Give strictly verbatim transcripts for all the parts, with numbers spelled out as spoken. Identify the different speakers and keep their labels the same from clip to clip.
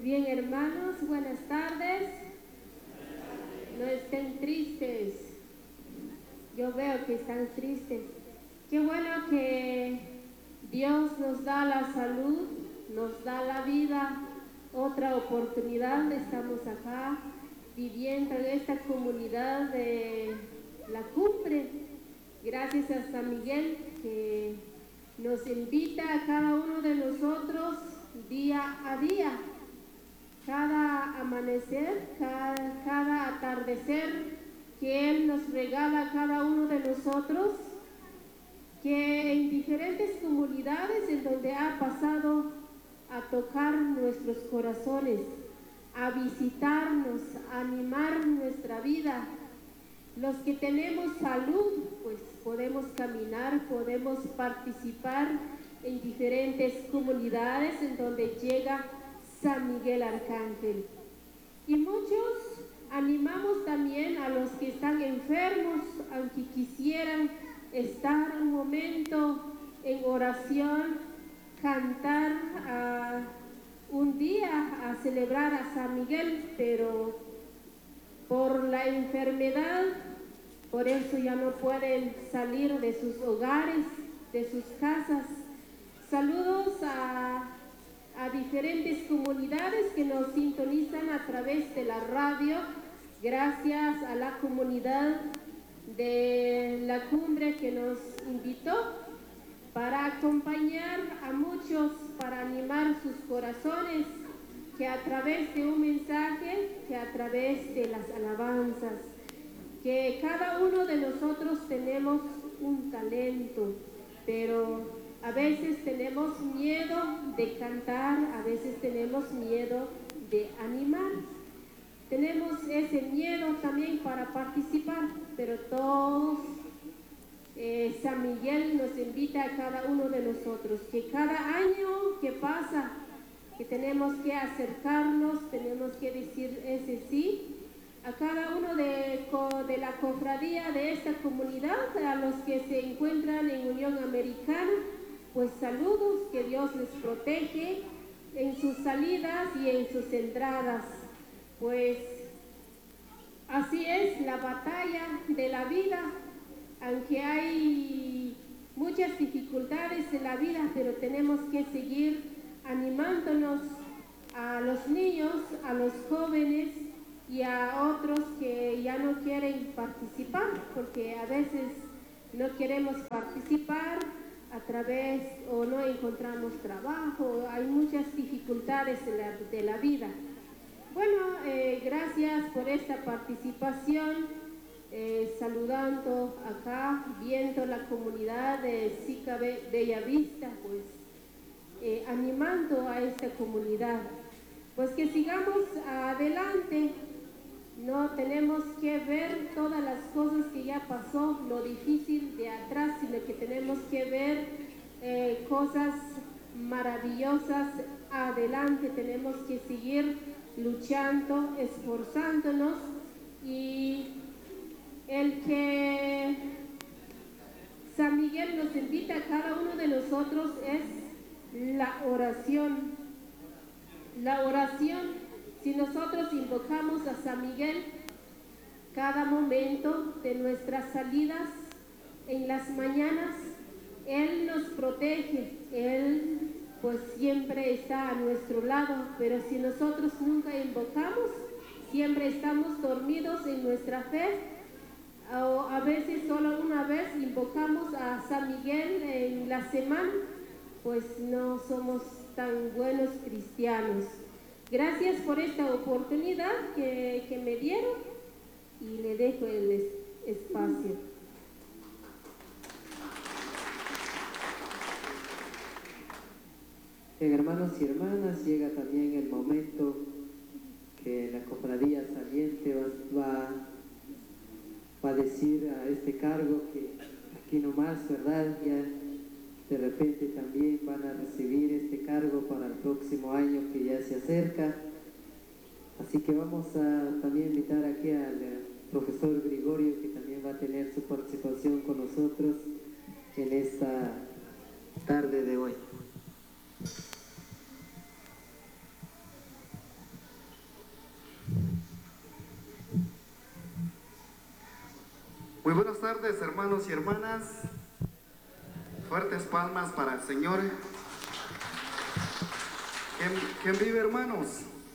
Speaker 1: bien, hermanos, buenas tardes. No estén tristes. Yo veo que están tristes. Qué bueno que Dios nos da la salud, nos da la vida, otra oportunidad. Estamos acá viviendo en esta comunidad de la cumbre. Gracias a San Miguel que nos invita a cada uno de nosotros día a día. Cada amanecer, cada, cada atardecer que Él nos regala a cada uno de nosotros, que en diferentes comunidades en donde ha pasado a tocar nuestros corazones, a visitarnos, a animar nuestra vida. Los que tenemos salud, pues podemos caminar, podemos participar en diferentes comunidades en donde llega San Miguel Arcángel. Y muchos animamos también a los que están enfermos, aunque quisieran estar un momento en oración, cantar a un día a celebrar a San Miguel, pero por la enfermedad, por eso ya no pueden salir de sus hogares, de sus casas. Saludos a a diferentes comunidades que nos sintonizan a través de la radio, gracias a la comunidad de la cumbre que nos invitó para acompañar a muchos, para animar sus corazones, que a través de un mensaje, que a través de las alabanzas, que cada uno de nosotros tenemos un talento, pero a veces tenemos miedo de cantar, a veces tenemos miedo de animar. Tenemos ese miedo también para participar, pero todos, eh, San Miguel nos invita a cada uno de nosotros, que cada año que pasa, que tenemos que acercarnos, tenemos que decir ese sí, a cada uno de, de la cofradía de esta comunidad, a los que se encuentran en Unión Americana, pues saludos, que Dios les protege en sus salidas y en sus entradas. Pues así es la batalla de la vida, aunque hay muchas dificultades en la vida, pero tenemos que seguir animándonos a los niños, a los jóvenes y a otros que ya no quieren participar, porque a veces no queremos participar a través o no encontramos trabajo, hay muchas dificultades de la, de la vida. Bueno, eh, gracias por esta participación, eh, saludando acá, viendo la comunidad de Sica Bellavista, pues eh, animando a esta comunidad, pues que sigamos adelante. No tenemos que ver todas las cosas que ya pasó, lo difícil de atrás, sino que tenemos que ver eh, cosas maravillosas adelante. Tenemos que seguir luchando, esforzándonos, y el que San Miguel nos invita a cada uno de nosotros es la oración. La oración. Si nosotros invocamos a San Miguel cada momento de nuestras salidas en las mañanas, Él nos protege, Él pues siempre está a nuestro lado, pero si nosotros nunca invocamos, siempre estamos dormidos en nuestra fe, o a veces solo una vez invocamos a San Miguel en la semana, pues no somos tan buenos cristianos. Gracias por esta oportunidad que, que me dieron y le dejo el es, espacio.
Speaker 2: Bien, hermanos y hermanas, llega también el momento que la cofradía saliente va, va, va a decir a este cargo que aquí nomás, ¿verdad? Ya de repente también van a recibir este cargo para el próximo año que ya se acerca. Así que vamos a también invitar aquí al profesor Gregorio, que también va a tener su participación con nosotros en esta tarde de hoy.
Speaker 3: tardes, hermanos y hermanas. Fuertes palmas para el Señor. ¿Quién, quién vive, hermanos?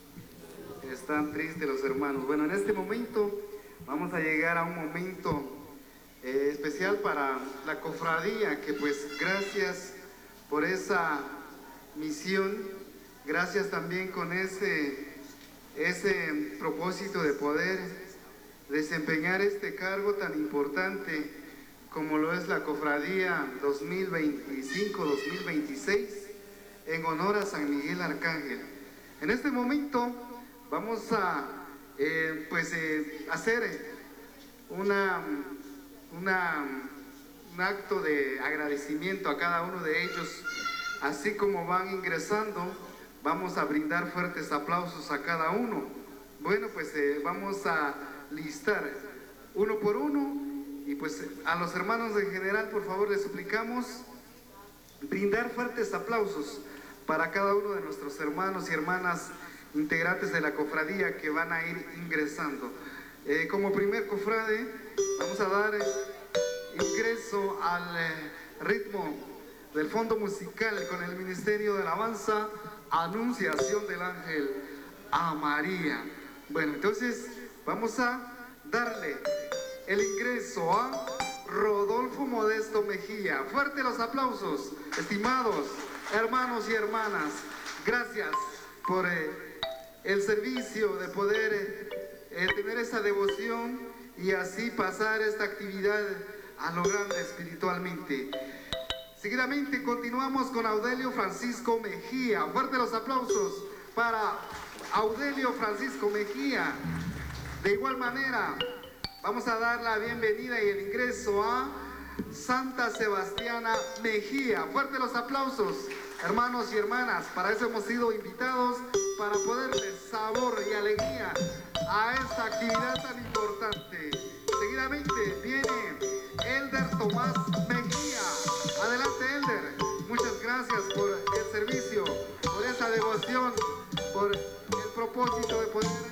Speaker 3: Están tristes los hermanos. Bueno, en este momento vamos a llegar a un momento eh, especial para la cofradía, que pues gracias por esa misión, gracias también con ese, ese propósito de poder desempeñar este cargo tan importante como lo es la cofradía dos mil veinticinco dos mil veintiséis en honor a San Miguel Arcángel. En este momento vamos a eh, pues eh, hacer una, una, un acto de agradecimiento a cada uno de ellos. Así como van ingresando, vamos a brindar fuertes aplausos a cada uno. Bueno, pues eh, vamos a listar uno por uno y pues a los hermanos en general, por favor, les suplicamos brindar fuertes aplausos para cada uno de nuestros hermanos y hermanas integrantes de la cofradía que van a ir ingresando. Eh, como primer cofrade vamos a dar eh, ingreso al eh, ritmo del fondo musical con el Ministerio de Alabanza, Anunciación del Ángel a María. Bueno, entonces vamos a darle el ingreso a Rodolfo Modesto Mejía. Fuerte los aplausos, estimados hermanos y hermanas. Gracias por eh, el servicio de poder eh, tener esa devoción y así pasar esta actividad a lo grande espiritualmente. Seguidamente continuamos con Audelio Francisco Mejía. Fuerte los aplausos para Audelio Francisco Mejía. De igual manera, vamos a dar la bienvenida y el ingreso a Santa Sebastiana Mejía. Fuerte los aplausos, hermanos y hermanas. Para eso hemos sido invitados, para poderles sabor y alegría a esta actividad tan importante. Seguidamente viene Elder Tomás Mejía. Adelante, Elder. Muchas gracias por el servicio, por esa devoción, por el propósito de poder